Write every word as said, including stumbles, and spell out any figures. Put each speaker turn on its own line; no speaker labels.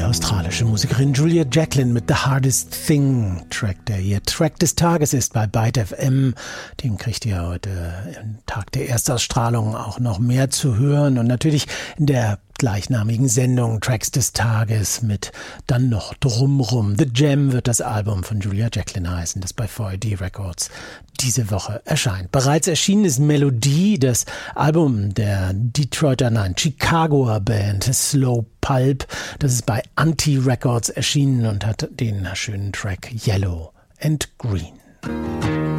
australische Musikerin Julia Jacklin mit The Hardest Thing, Track, der ihr Track des Tages ist bei Byte F M. Den kriegt ihr heute am Tag der Erstausstrahlung auch noch mehr zu hören und natürlich in der gleichnamigen Sendung Tracks des Tages mit dann noch Drumrum. The Jam wird das Album von Julia Jacklin heißen, das bei V I D Records diese Woche erscheint. Bereits erschienen ist Melodie, das Album der Detroiter, nein, Chicagoer Band Slow Pulp. Das ist bei Anti Records erschienen und hat den schönen Track Yellow and Green.